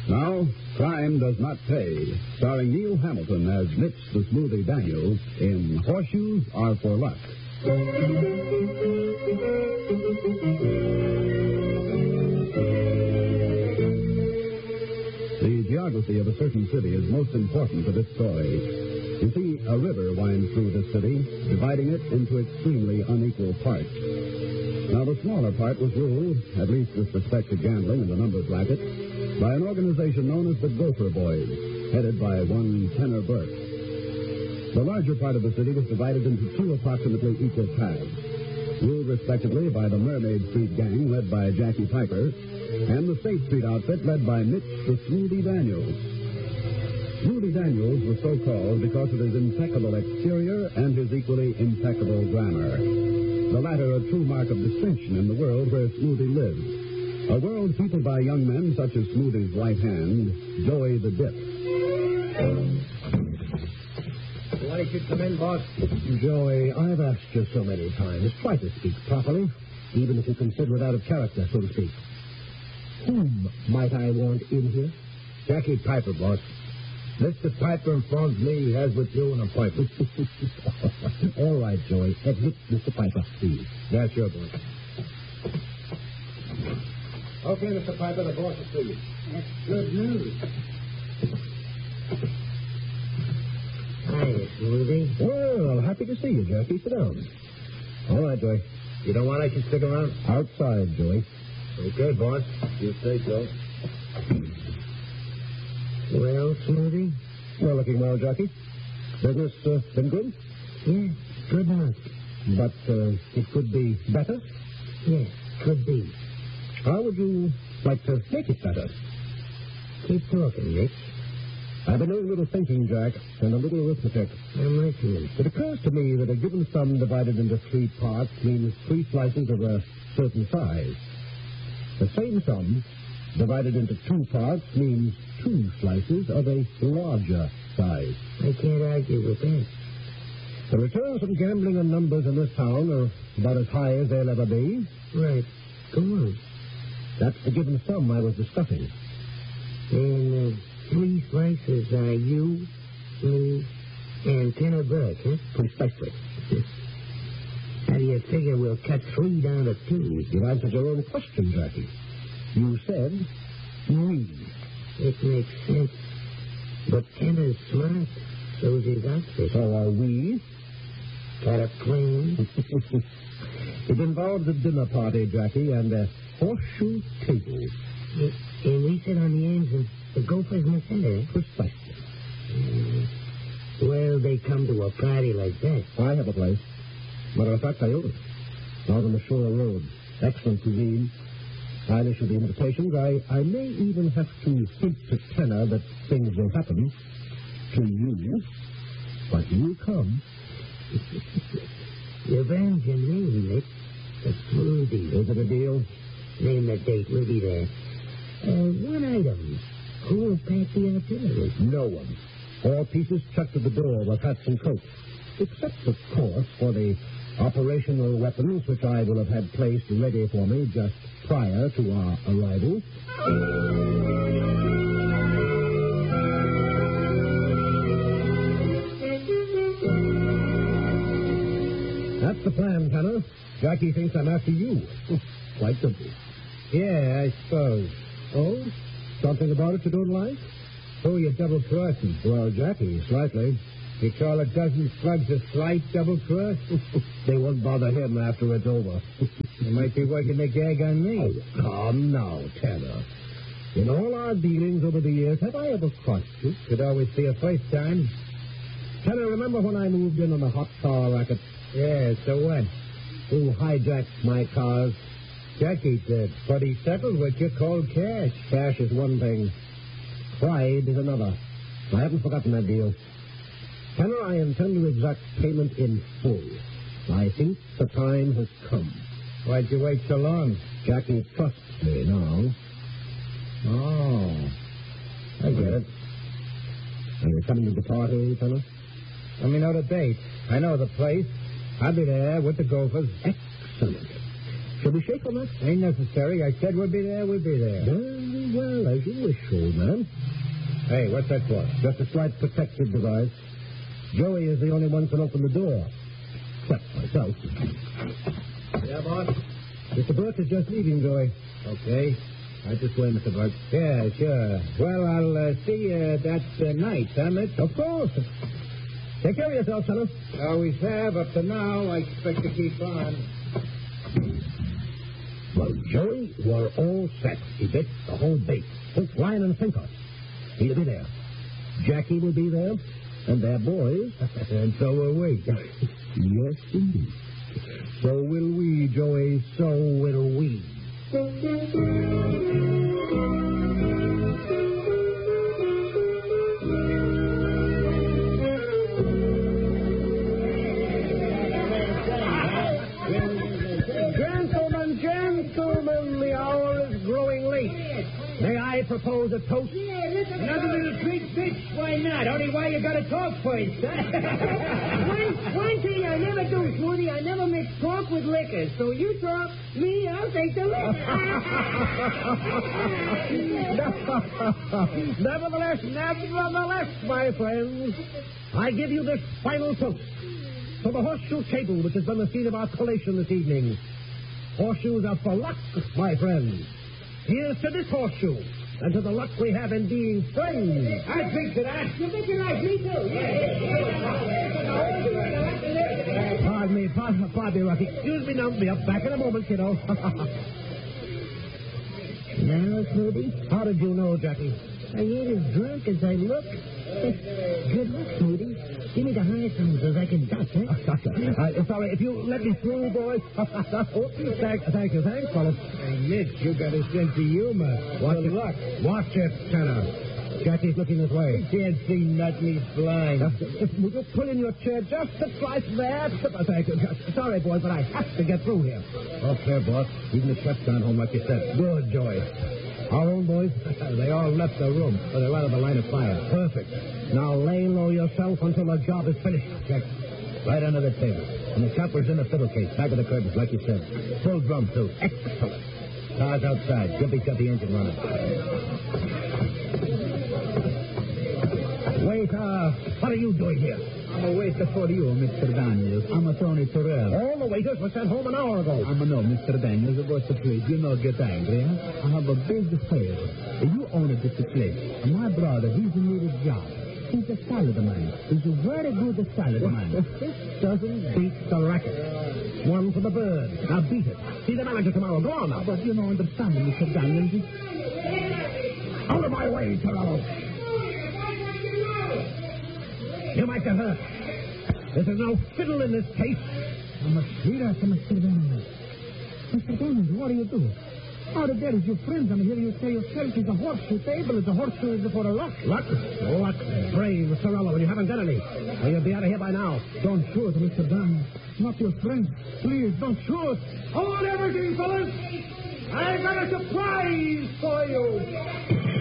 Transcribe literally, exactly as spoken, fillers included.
Now, Crime Does Not Pay, starring Neil Hamilton as Mitch the Smoothie Daniels in Horseshoes Are for Luck. The geography of a certain city is most important to this story. You see, a river winds through this city, dividing it into extremely unequal parts. Now, the smaller part was ruled, at least with respect to gambling and the number bracket, by an organization known as the Gopher Boys, headed by one Tenor Burke. The larger part of the city was divided into two approximately equal paths, ruled respectively by the Mermaid Street Gang, led by Jackie Piper, and the State Street outfit, led by Mitch the Smoothie Daniels. Smoothie Daniels was so called because of his impeccable exterior and his equally impeccable grammar. The latter a true mark of distinction in the world where Smoothie lives. A world peopled by young men such as Smoothie's right hand, Joey the Dip. Why should come in, boss? Joey, I've asked you so many times. Try to speak properly, even if you consider it out of character, so to speak. Whom might I want in here? Jackie Piper, boss. Mister Piper informs me he has with you an appointment. All right, Joey. Admit Mister Piper, please. Yeah, sure, boss. Okay, Mister Piper, the boss is pleased. That's good news. Hi, Smoothie. Well, happy to see you, Jackie. Sit down. All right, Joey. You don't want I should stick around? Outside, Joey. Okay, boss. You say so. Well, Smoothie? Well, looking well, Jackie. Business uh, been good? Yeah, good enough. But uh, it could be better? Yeah, could be. How would you like to make it better? Keep talking, Mitch. I've been doing a little thinking, Jack, and a little arithmetic. I'm listening. It occurs to me that a given sum divided into three parts means three slices of a certain size. The same sum divided into two parts means two slices of a larger size. I can't argue with that. The returns from gambling on numbers in this town are about as high as they'll ever be. Right. Go on. That's the given sum I was discussing. And uh, three slices are you, me, and Tenor Burke, huh? Precisely. How do you figure we'll cut three down to two? You answered your own question, Jackie. You said we. It makes sense. But Tenor's smart. So's his outfit. So are we? Got a plan? It involves a dinner party, Jackie, and a horseshoe table. And we sit on the ends and the Gophers in the center. Precisely. Uh, well, they come to a party like that. I have a place. Matter of fact, I own it. Out on the Shore Road. Excellent cuisine. I'll issue the invitations. I, I may even have to hint to Tenor that things will happen to you. But you come. You've earned your name, Mitch. The Smoothie. Is it a deal? Name the date. We'll be there. Uh, one item. Who will pack the artillery? No one. All pieces chucked at the door with hats and coats. Except, of course, for the operational weapons which I will have had placed ready for me just prior to our arrival. That's the plan, Tanner. Jackie thinks I'm after you. Quite simple. Yeah, I suppose. Oh? Something about it you don't like? Oh, you're double-crossing. Well, Jackie, slightly. You call a dozen slugs a slight double-cross? They won't bother him after it's over. You might be working the gag on me. Oh, come now, Tanner. In all our dealings over the years, have I ever crossed you? Could always be a first time. Tanner, remember when I moved in on the hot car racket? Yeah, so what? Who hijacked my cars? Jackie did, but he settled with you cold cash. Cash is one thing. Pride is another. I haven't forgotten that deal. Tanner, I intend to exact payment in full. I think the time has come. Why'd you wait so long? Jackie trusts me now. Oh, I get it. Are you coming to the party, Tanner? Let me know the date. I know the place. I'll be there with the Gophers. Excellent. Shall we shake on that? Ain't necessary. I said we'll be there, we'll be there. Very well, Well, as you wish, old man. Hey, what's that for? Just a slight protective device. Joey is the only one who can open the door. Except myself. Yeah, boss? Mister Burt is just leaving, Joey. Okay. Right this way, Mister Burt. Yeah, sure. Well, I'll uh, see you that uh, night, huh, Mitch? Of course. Take care of yourself, fellow. Always have. Up to now, I expect to keep on. Well, Joey, we're all set. He bit the whole bait. Hook, line, and sinker. He'll be there. Jackie will be there. And their boys. And so will we. Yes, indeed. So will we, Joey. So will we. Gentlemen, gentlemen, the hour is growing late. May I propose a toast? Yeah, listen. Another little big fish. Why not? Only why you gotta talk first, huh? one, one thing I never do, Smoothie, I never mix pork with liquor. So you talk, me, I'll take the liquor. Nevertheless, nevertheless, my friends, I give you this final toast for the horseshoe table, which has been the scene of our collation this evening. Horseshoes are for luck, my friends. Here's to this horseshoe, and to the luck we have in being friends. I drink to that. You think you're right, me too. Yeah. Pardon me, pardon, pardon me, Rocky. Excuse me now. Be up back in a moment, kiddo. Now, Smoothie, How did you know, Jackie? I ain't as drunk as I look. Good luck, Smoothie. Give me the high so I can duck, huh? uh, sorry, if you let me through, boys. oh, thank, thank you, thanks, fellas. Hey, Mitch, you got a sense of humor. Watch Good it. luck. Watch it, Tanner. Jackie's looking this way. Can't see nothing. He's blind. Uh, if, would you pull in your chair just a slice there? Uh, thank you. Sorry, boys, but I have to get through here. All clear, boss. Even the chef's gone home, like you said. Good, Joey. Our own boys? They all left the room, or they're out of the line of fire. Perfect. Now lay low yourself until the job is finished. Check. Right under the table. And the chopper's in the fiddle case, back of the curtains, like you said. Full drum, too. Excellent. Car's outside. Guppy's got the engine running. Wait, uh, what are you doing here? I'm a waiter for you, Mister Daniels. I'm a Tony Terrell. All the waiters were sent home an hour ago. I'm a no, Mister Daniels. What's the place? You know, get angry, huh? I have a big favor. You own a this place. And my brother, he's in need of job. He's a salad man. He's a very good salad man. If this doesn't beat the racket. One for the bird. Now beat it. See the manager tomorrow. Go on now. But you don't understand, Mister Daniels. Out of my way, Terrell. You might get hurt. This is no fiddle in this case. I'm a sweetheart to Mister Daniels. Mister Daniels, what do you do? Out of there is your friends. I'm here you say yourself it's a horseshoe table. It's a horseshoe is for a luck. Luck? Luck. Brave, Sorello, and you haven't got any. Or you'll be out of here by now. Don't shoot, Mister Daniels. Not your friend. Please, don't shoot. Hold everything, fellas. I've got a surprise for you.